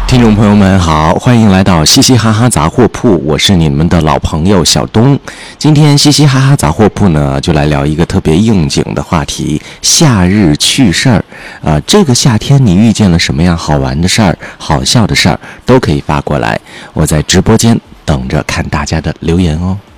听众朋友们好，欢迎来到嘻嘻哈哈杂货铺，我是你们的老朋友小东。今天嘻嘻哈哈杂货铺呢，就来聊一个特别应景的话题——夏日趣事儿。这个夏天你遇见了什么样好玩的事儿、好笑的事儿，都可以发过来，我在直播间等着看大家的留言哦。